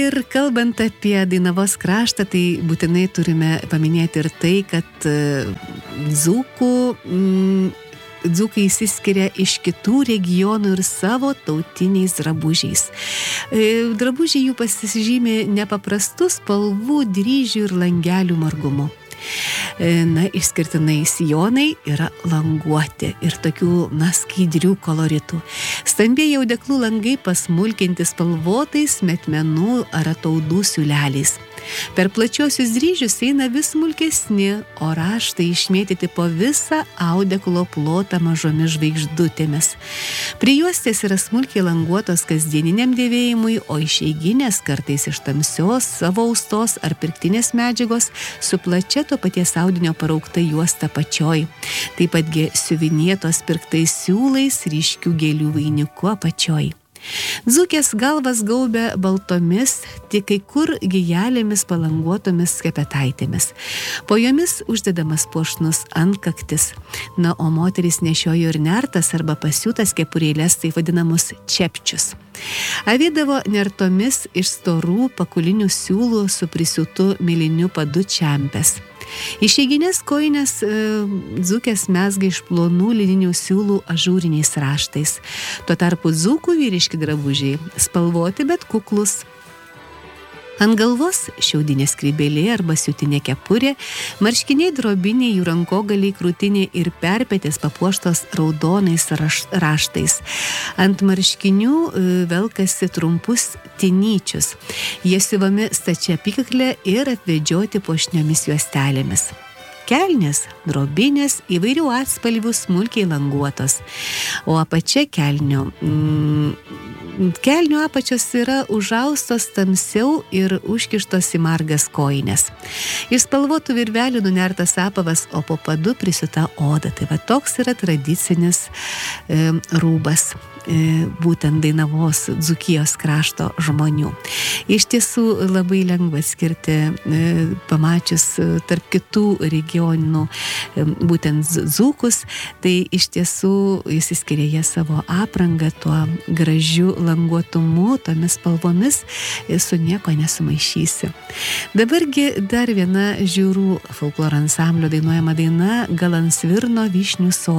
Ir kalbant apie Dainavos kraštą, tai būtinai turime paminėti ir tai, kad dzūkai išsiskiria iš kitų regionų ir savo tautiniais drabužiais. Drabužiai jų pasižymi nepaprastų spalvų, dryžių ir langelių margumu. Išskirtinai sijonai yra languoti ir tokių, skaidrių koloritų. Stambieji audeklų langai pasmulkinti spalvotais metmenų ar ataudų siūleliais. Per plačiosius dryžius eina vis smulkesni, o raštai išmėtyti po visą audeklo plotą mažomis žvaigždutėmis. Prijuostės yra smulkiai languotos kasdieniniam dėvėjimui, o išeiginės kartais iš tamsios, savo austos ar pirktinės medžiagos su plačia to paties audinio paraukta juosta pačioj. Taip patgi siuvinėtos pirktais siūlais ryškių gėlių vainiku apačioj. Dzūkės galvas gaubia baltomis, tik kai kur gijelėmis palanguotomis skepetaitėmis. Po jomis uždedamas puošnus antkaktis. O moterys nešiojo ir nertas arba pasiūtas kepurėlės, tai vadinamus čepčius. Avėdavo nertomis iš storų pakulinių siūlų su prisiūtu miliniu padu čempes. Išeiginės kojinės dzūkės mezga iš plonų lininių siūlų ažūriniais raštais. Tuo tarpu dzūkų vyriški drabužiai spalvoti, bet kuklus. Ant galvos šiaudinė skrybėlė arba siūtinė kepurė, marškiniai drobiniai, jų rankogaliai, krūtinė ir perpetės papuoštos raudonais raštais. Ant marškinių velkasi trumpus tinyčius. Jie siuvami stačia apykaklė ir apvedžioti puošniomis juostelėmis. Kelnės, drobinės, įvairių atspalvių smulkiai languotos. O apačia kelnių apačios yra užaustos tamsiau ir užkištos į margas kojines. Iš spalvotų virvelių nunertas apavas, o po padu prisiūta oda. Tai va toks yra tradicinis rūbas būtent Dainavos Dzūkijos krašto žmonių. Iš tiesų labai lengva skirti, pamačius tarp kitų regionų būtent dzūkus, tai iš tiesų išsiskiria jie savo aprangą tuo gražiu languotumu, tomis spalvomis, su nieko nesumaišysi. Dabargi dar viena Žiūrų folkloro ansamblio dainuojama daina Galansvirno vyšnių sodas.